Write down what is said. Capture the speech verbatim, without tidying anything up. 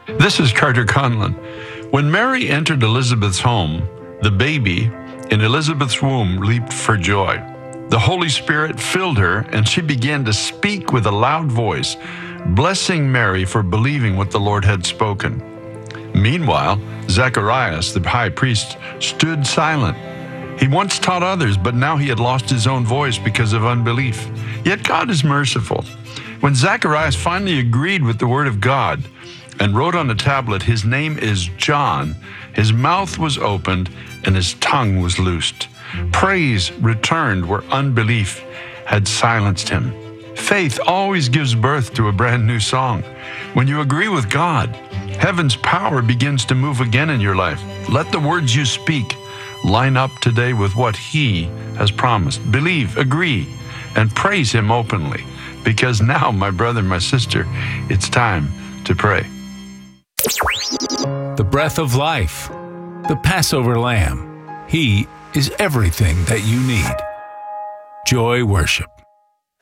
This is Carter Conlon. When Mary entered Elizabeth's home, the baby in Elizabeth's womb leaped for joy. The Holy Spirit filled her, and she began to speak with a loud voice, blessing Mary for believing what the Lord had spoken. Meanwhile, Zacharias, the high priest, stood silent. He once taught others, but now he had lost his own voice because of unbelief. Yet God is merciful. When Zacharias finally agreed with the word of God and wrote on a tablet, "His name is John," his mouth was opened and his tongue was loosed. Praise returned where unbelief had silenced him. Faith always gives birth to a brand new song. When you agree with God, heaven's power begins to move again in your life. Let the words you speak line up today with what He has promised. Believe, agree, and praise Him openly. Because now, my brother, my sister, it's time to pray. The breath of life, the Passover Lamb. He is everything that you need. Joy Worship.